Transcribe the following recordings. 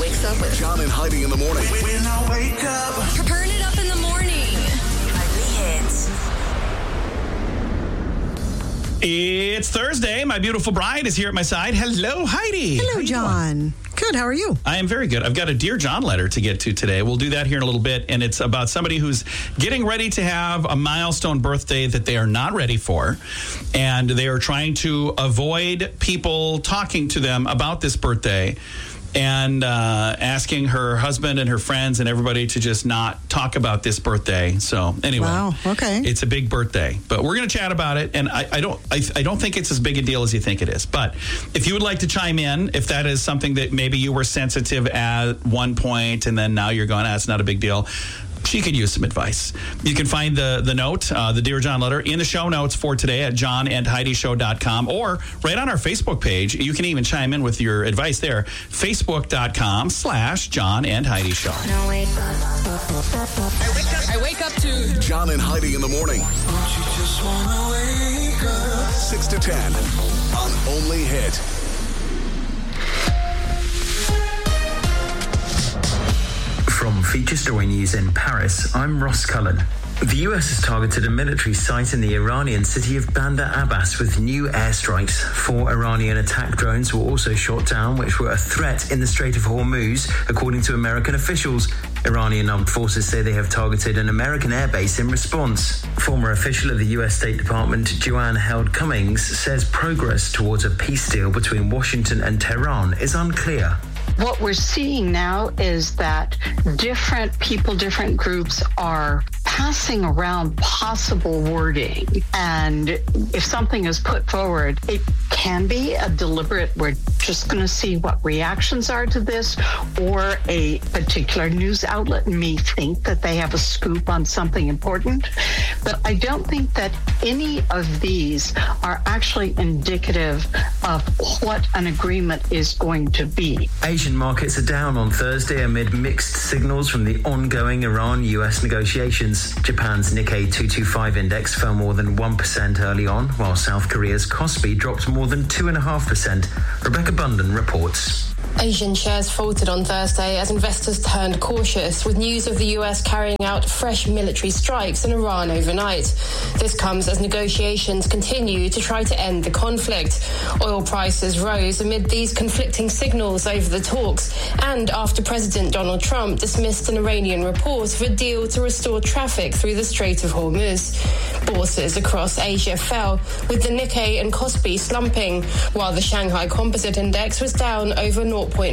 wakes up with John and Heidi in the morning. When I wake up. Turn it up in the morning. Only hits. It's Thursday. My beautiful bride is here at my side. Hello, Heidi. Hello, John. Good. How are you? I am very good. I've got a Dear John letter to get to today. We'll do that here in a little bit. And it's about somebody who's getting ready to have a milestone birthday that they are not ready for. And they are trying to avoid people talking to them about this birthday. And asking her husband and her friends and everybody to just not talk about this birthday. So anyway, wow, okay, it's a big birthday, but we're going to chat about it. And I don't think it's as big a deal as you think it is. But if you would like to chime in, if that is something that maybe you were sensitive at one point and then now you're going, it's not a big deal. She could use some advice. You can find the note, the Dear John letter, in the show notes for today at johnandheidishow.com or right on our Facebook page. You can even chime in with your advice there. Facebook.com/John and Heidi Show. I wake up to John and Heidi in the morning. Don't you just wanna wake up? 6 to 10 on Only Hit. From Feature Story News in Paris, I'm Ross Cullen. The US has targeted a military site in the Iranian city of Bandar Abbas with new airstrikes. 4 Iranian attack drones were also shot down, which were a threat in the Strait of Hormuz, according to American officials. Iranian armed forces say they have targeted an American airbase in response. Former official of the US State Department, Joanne Held Cummings, says progress towards a peace deal between Washington and Tehran is unclear. What we're seeing now is that different people, different groups are passing around possible wording. And if something is put forward, it can be a deliberate, we're just going to see what reactions are to this, or a particular news outlet may think that they have a scoop on something important. But I don't think that any of these are actually indicative of what an agreement is going to be. Asian markets are down on Thursday amid mixed signals from the ongoing Iran-US negotiations. Japan's Nikkei 225 index fell more than 1% early on, while South Korea's Kospi dropped more than 2.5%. Rebecca Bunden reports. Asian shares faltered on Thursday as investors turned cautious with news of the US carrying out fresh military strikes in Iran overnight. This comes as negotiations continue to try to end the conflict. Oil prices rose amid these conflicting signals over the talks and after President Donald Trump dismissed an Iranian report of a deal to restore traffic through the Strait of Hormuz. Bourses across Asia fell, with the Nikkei and Kospi slumping, while the Shanghai Composite Index was down over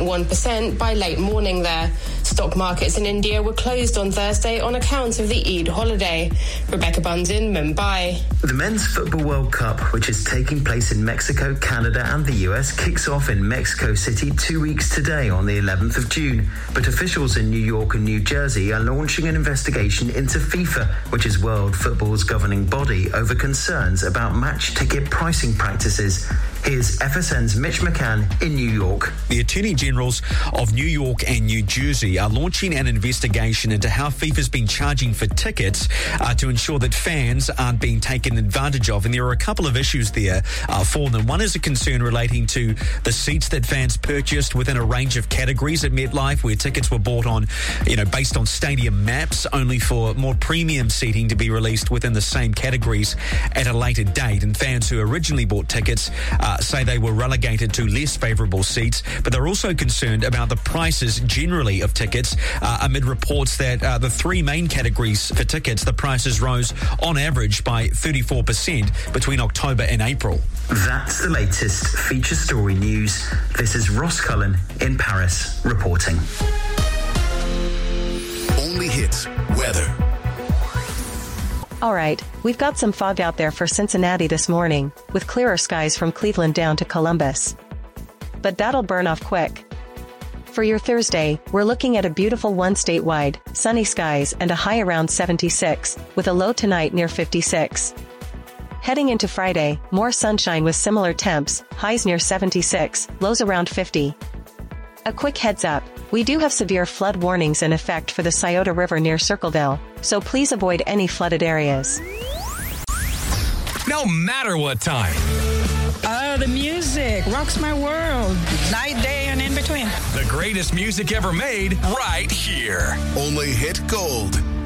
0.1% by late morning there. Stock markets in India were closed on Thursday on account of the Eid holiday. Rebecca Bunden, Mumbai. The Men's Football World Cup, which is taking place in Mexico, Canada and the US, kicks off in Mexico City 2 weeks today on the 11th of June. But officials in New York and New Jersey are launching an investigation into FIFA, which is world football's governing body, over concerns about match ticket pricing practices. Here's FSN's Mitch McCann in New York. The Attorney Generals of New York and New Jersey are launching an investigation into how FIFA's been charging for tickets to ensure that fans aren't being taken advantage of. And there are a couple of issues there for them. One is a concern relating to the seats that fans purchased within a range of categories at MetLife, where tickets were bought on, based on stadium maps, only for more premium seating to be released within the same categories at a later date. And fans who originally bought tickets say they were relegated to less favourable seats, but they're also concerned about the prices generally of tickets amid reports that the 3 main categories for tickets, the prices rose on average by 34% between October and April. That's the latest Feature Story News. This is Ross Cullen in Paris reporting. Only Hits weather. All right, we've got some fog out there for Cincinnati this morning, with clearer skies from Cleveland down to Columbus. But that'll burn off quick. For your Thursday, we're looking at a beautiful one statewide, sunny skies and a high around 76, with a low tonight near 56. Heading into Friday, more sunshine with similar temps, highs near 76, lows around 50. A quick heads up, we do have severe flood warnings in effect for the Scioto River near Circleville, so please avoid any flooded areas. No matter what time. Oh, the music rocks my world. Night, day, and in between. The greatest music ever made right here. Only Hit Gold.